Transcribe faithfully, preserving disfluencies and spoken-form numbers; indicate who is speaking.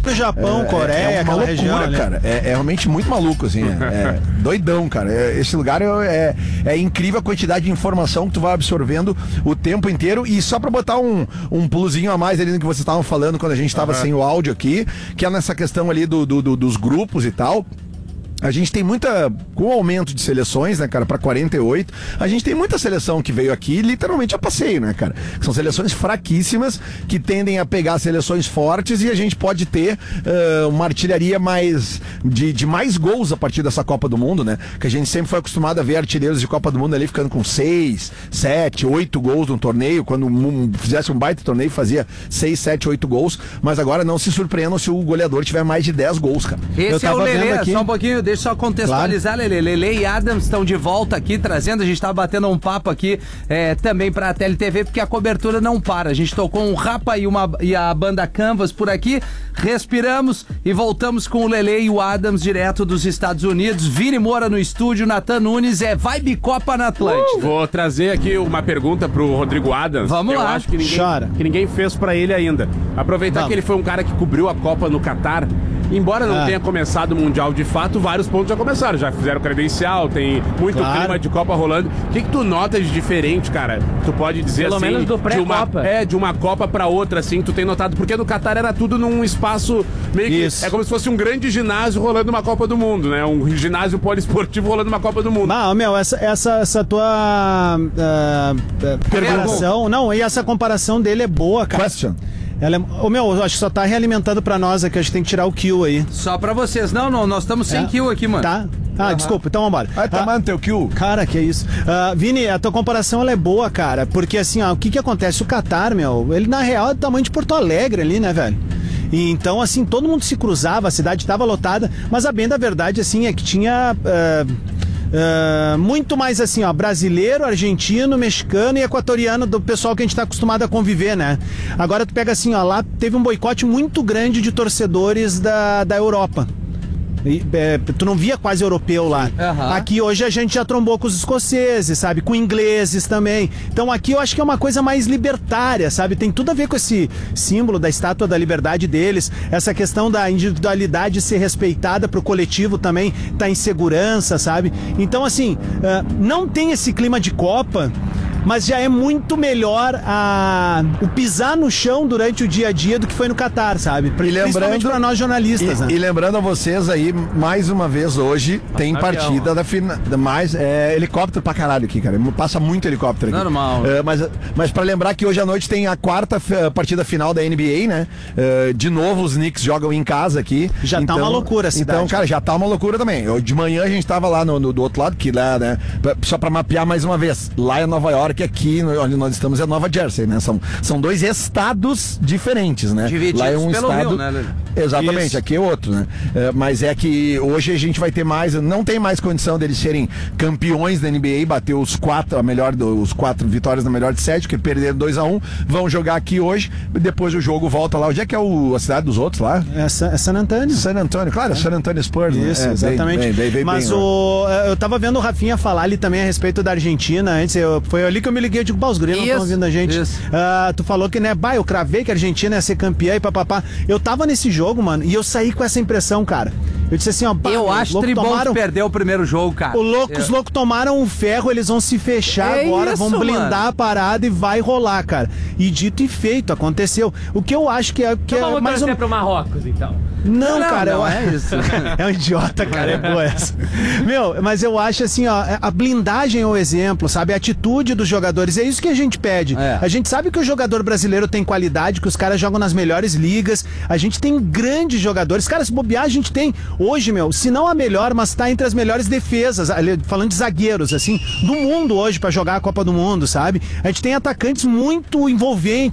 Speaker 1: próprio Japão,
Speaker 2: é,
Speaker 1: Coreia,
Speaker 2: é uma
Speaker 1: aquela
Speaker 2: loucura,
Speaker 1: região, né?
Speaker 2: cara. É, é realmente muito maluco, assim. É, é doidão, cara. É, esse lugar é, é, é incrível a quantidade de informação que tu vai absorvendo o tempo inteiro. E só pra botar um, um plusinho a mais ali no que vocês estavam falando quando a gente tava uhum. sem o áudio aqui, que é nessa questão ali do, do, do, dos grupos e tal. A gente tem muita, com o aumento de seleções, né, cara, pra quarenta e oito, a gente tem muita seleção que veio aqui literalmente a passeio, né, cara? São seleções fraquíssimas que tendem a pegar seleções fortes e a gente pode ter uh, uma artilharia mais, de, de mais gols a partir dessa Copa do Mundo, né? Que a gente sempre foi acostumado a ver artilheiros de Copa do Mundo ali ficando com seis, sete, oito gols no torneio, quando um, fizesse um baita torneio fazia seis, sete, oito gols, mas agora não se surpreendam se o goleador tiver mais de dez gols, cara.
Speaker 3: Esse é o Lelê, aqui... só um pouquinho, deixa eu só contextualizar, claro. Lelê. Lelê e Adams estão de volta aqui, trazendo, a gente tava batendo um papo aqui é, também pra T L T V, porque a cobertura não para. A gente tocou um Rapa e, uma, e a banda Canvas por aqui, respiramos e voltamos com o Lelê e o Adams direto dos Estados Unidos. Vini Moura no estúdio, Natan Nunes, é Vibe Copa na Atlântida.
Speaker 4: Uh, vou trazer aqui uma pergunta pro Rodrigo Adams.
Speaker 3: Vamos
Speaker 4: eu
Speaker 3: lá.
Speaker 4: acho que ninguém,
Speaker 3: Chora.
Speaker 4: que ninguém fez pra ele ainda. Aproveitar
Speaker 3: Vamos.
Speaker 4: que ele foi um cara que cobriu a Copa no Catar. Embora não
Speaker 1: Ah.
Speaker 4: tenha começado o Mundial de fato, vários pontos já começaram. Já fizeram credencial, tem muito
Speaker 1: Claro.
Speaker 4: clima de Copa rolando. O que, que tu notas de diferente, cara? Tu pode dizer
Speaker 5: Pelo
Speaker 4: assim,
Speaker 5: menos do
Speaker 4: de uma,
Speaker 5: pré-Copa.
Speaker 4: é, de uma Copa pra outra, assim, tu tem notado. Porque no Catar era tudo num espaço meio que...
Speaker 1: Isso.
Speaker 4: É como se fosse um grande ginásio rolando uma Copa do Mundo, né? Um ginásio poliesportivo rolando uma Copa do Mundo.
Speaker 1: Não, meu, essa, essa, essa tua uh, comparação, não, e essa comparação dele é boa, cara.
Speaker 2: Question.
Speaker 1: Ela é, ô, meu, eu acho que só tá realimentando pra nós aqui, a gente tem que tirar o kill aí.
Speaker 3: Só pra vocês. Não, não, nós estamos sem
Speaker 1: É.
Speaker 3: kill aqui, mano.
Speaker 1: Tá? Ah, desculpa, então vambora.
Speaker 2: Vai tomar no teu kill.
Speaker 1: Cara, que é isso. Uh, Vini, a tua comparação ela é boa, cara, porque assim, ó, o que que acontece? O Catar, meu, ele na real é do tamanho de Porto Alegre ali, né, velho? E então, assim, todo mundo se cruzava, a cidade estava lotada, mas a bem da verdade, assim, é que tinha... Uh, Uh, muito mais assim, ó, brasileiro, argentino, mexicano e equatoriano do pessoal que a gente tá acostumado a conviver, né? Agora tu pega assim, ó, lá teve um boicote muito grande de torcedores da, da Europa. E, é, tu não via quase europeu lá.
Speaker 3: Uhum.
Speaker 1: Aqui hoje a gente já trombou com os escoceses, sabe? Com ingleses também. Então aqui eu acho que é uma coisa mais libertária, sabe? Tem tudo a ver com esse símbolo da estátua da liberdade deles, essa questão da individualidade ser respeitada pro coletivo também, tá em segurança, sabe? Então assim, uh, não tem esse clima de Copa, mas já é muito melhor a, o pisar no chão durante o dia a dia do que foi no Catar, sabe?
Speaker 2: E lembrando
Speaker 1: pra nós jornalistas,
Speaker 2: e,
Speaker 1: né?
Speaker 2: e lembrando a vocês aí, mais uma vez hoje, tem
Speaker 5: avião.
Speaker 2: partida da final. Mais é, helicóptero pra caralho aqui, cara. Passa muito helicóptero aqui.
Speaker 3: Normal.
Speaker 2: É, mas, mas pra lembrar que hoje à noite tem a quarta f- partida final da N B A, né? É, de novo os Knicks jogam em casa aqui.
Speaker 1: Já tá uma loucura a cidade.
Speaker 2: Então, cara, já tá uma loucura também. Eu, de manhã a gente tava lá no, no- do outro lado, que lá, né? pra- Só pra mapear mais uma vez. Lá é Nova York, aqui no- onde nós estamos é Nova Jersey, né? São, são dois estados diferentes, né?
Speaker 3: Divididos
Speaker 2: Lá é um
Speaker 3: pelo
Speaker 2: estado.
Speaker 3: Rio, né, Lelê?
Speaker 2: Exatamente,
Speaker 1: Isso.
Speaker 2: aqui é outro, né? É, mas é que hoje a gente vai ter mais, não tem mais condição deles serem campeões da N B A, bater os quatro, a melhor, do- os quatro vitórias na melhor de sete, que perderam dois a um, vão jogar aqui hoje, depois o jogo volta lá. Onde é que é o, a cidade dos outros lá?
Speaker 1: É, Sa- é San Antônio.
Speaker 2: San Antônio, claro, é. San Antônio Spurs, né?
Speaker 1: Isso,
Speaker 2: É,
Speaker 1: exatamente.
Speaker 2: bem, bem, bem,
Speaker 1: Mas
Speaker 2: bem,
Speaker 1: o, eu tava vendo o Rafinha falar ali também a respeito da Argentina antes. Eu, foi ali que eu me liguei. Eu digo, bah, os guris não estão
Speaker 3: Isso,
Speaker 1: ouvindo a gente.
Speaker 3: isso.
Speaker 1: Ah, tu falou que, né, bah, eu cravei que a Argentina ia ser campeã e papapá. Eu tava nesse jogo, mano, e eu saí com essa impressão, cara. Eu disse assim, ó, bah,
Speaker 3: Eu
Speaker 1: os
Speaker 3: acho
Speaker 1: loucos
Speaker 3: tribom
Speaker 1: tomaram-
Speaker 3: perder o primeiro jogo, cara.
Speaker 1: O louco, Os
Speaker 3: Eu-
Speaker 1: loucos tomaram um ferro, eles vão se fechar
Speaker 3: É
Speaker 1: agora,
Speaker 3: isso,
Speaker 1: vão blindar
Speaker 3: mano.
Speaker 1: a parada e vai rolar, cara. E dito e feito, aconteceu. O que eu acho que é, que
Speaker 5: Então
Speaker 1: é
Speaker 5: vamos
Speaker 1: mais
Speaker 5: torcer
Speaker 1: um...
Speaker 5: pro Marrocos, então.
Speaker 1: Não,
Speaker 3: Não,
Speaker 1: cara,
Speaker 3: não
Speaker 1: eu...
Speaker 3: é isso.
Speaker 1: É um idiota, cara, é boa essa. Meu, mas eu acho assim, ó, a blindagem é o exemplo, sabe? A atitude dos jogadores, é isso que a gente pede.
Speaker 3: É.
Speaker 1: A gente sabe que o jogador brasileiro tem qualidade, que os caras jogam nas melhores ligas, a gente tem grandes jogadores. Cara, se bobear, a gente tem hoje, meu, se não a melhor, mas tá entre as melhores defesas, ali, falando de zagueiros, assim, do mundo hoje pra jogar a Copa do Mundo, sabe? A gente tem atacantes muito envolventes,